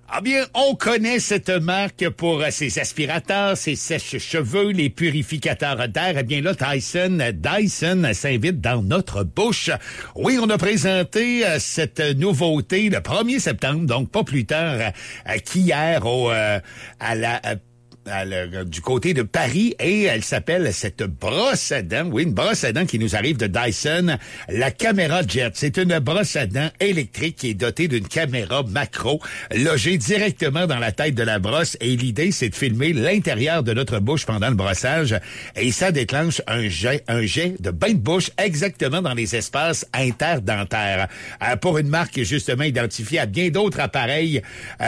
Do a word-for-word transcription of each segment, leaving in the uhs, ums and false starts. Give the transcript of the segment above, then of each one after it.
Ah bien, on connaît cette marque pour ses aspirateurs, ses sèche-cheveux, les purificateurs d'air. Eh bien là, Dyson, Dyson s'invite dans notre bouche. Oui, on a présenté euh, cette nouveauté le premier septembre, donc pas plus tard euh, qu'hier au euh, à la euh, À le, du côté de Paris, et elle s'appelle cette brosse à dents. Oui, une brosse à dents qui nous arrive de Dyson, la Camera Jet. C'est une brosse à dents électrique qui est dotée d'une caméra macro logée directement dans la tête de la brosse, et l'idée, c'est de filmer l'intérieur de notre bouche pendant le brossage, et ça déclenche un jet, un jet de bain de bouche exactement dans les espaces interdentaires. Euh, pour une marque justement identifiée à bien d'autres appareils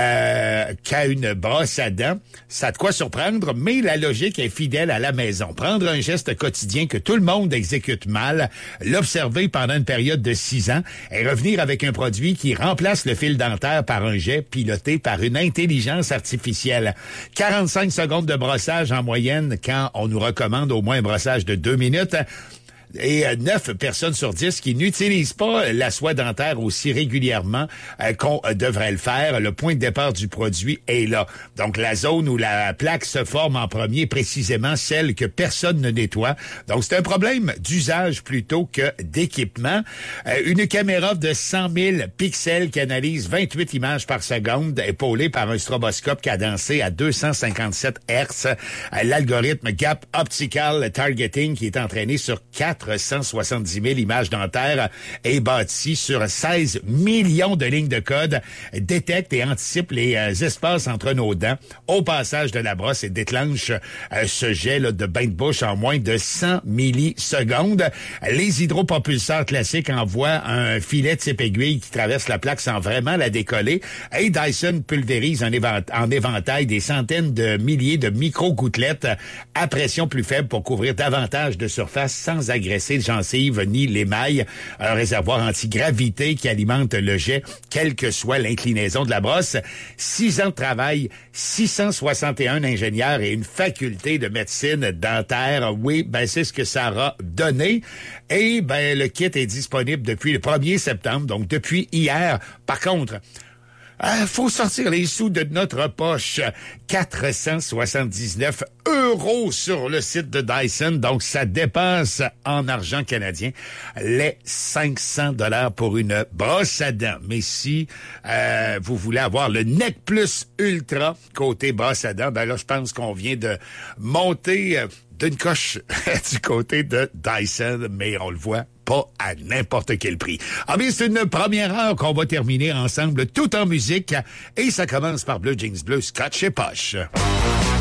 euh, qu'à une brosse à dents, ça a de quoi surprendre, mais la logique est fidèle à la maison. Prendre un geste quotidien que tout le monde exécute mal, l'observer pendant une période de six ans et revenir avec un produit qui remplace le fil dentaire par un jet piloté par une intelligence artificielle. quarante-cinq secondes de brossage en moyenne quand on nous recommande au moins un brossage de deux minutes. Et neuf personnes sur dix qui n'utilisent pas la soie dentaire aussi régulièrement euh, qu'on euh, devrait le faire. Le point de départ du produit est là. Donc, la zone où la plaque se forme en premier, précisément celle que personne ne nettoie. Donc, c'est un problème d'usage plutôt que d'équipement. Euh, une caméra de cent mille pixels qui analyse vingt-huit images par seconde, épaulée par un stroboscope cadencé à deux cent cinquante-sept hertz. Euh, l'algorithme Gap Optical Targeting qui est entraîné sur quatre cent soixante-dix mille images dentaires est bâti sur seize millions de lignes de code, détecte et anticipe les euh, espaces entre nos dents au passage de la brosse et déclenche euh, ce jet là, de bain de bouche en moins de cent millisecondes. Les hydropropulseurs classiques envoient un filet type aiguille qui traverse la plaque sans vraiment la décoller, et Dyson pulvérise en, évent- en éventail des centaines de milliers de micro-gouttelettes à pression plus faible pour couvrir davantage de surface sans agresser les gencives ni l'émail. Un réservoir anti-gravité qui alimente le jet, quelle que soit l'inclinaison de la brosse. Six ans de travail, six cent soixante et un ingénieurs et une faculté de médecine dentaire. Oui, ben c'est ce que ça aura donné. Et ben le kit est disponible depuis le premier septembre, donc depuis hier. Par contre, il faut sortir les sous de notre poche. quatre cent soixante-dix-neuf euros sur le site de Dyson. Donc, ça dépasse en argent canadien les cinq cents dollars pour une brosse à dents. Mais si euh, vous voulez avoir le Nec Plus Ultra côté brosse à dents, ben là, je pense qu'on vient de monter euh, d'une coche du côté de Dyson, mais on le voit pas à n'importe quel prix. Ah bien, c'est une première heure qu'on va terminer ensemble tout en musique, et ça commence par Blue Jeans Bleu, Scotch et Poche.